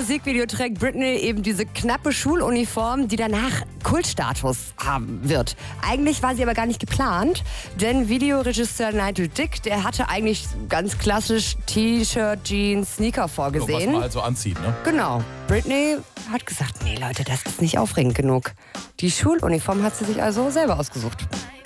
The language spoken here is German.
Musikvideo trägt Britney eben diese knappe Schuluniform, die danach Kultstatus haben wird. Eigentlich war sie aber gar nicht geplant, denn Videoregisseur Nigel Dick, der hatte eigentlich ganz klassisch T-Shirt, Jeans, Sneaker vorgesehen. So, was man halt so anzieht, ne? Genau. Britney hat gesagt, nee Leute, das ist nicht aufregend genug. Die Schuluniform hat sie sich also selber ausgesucht.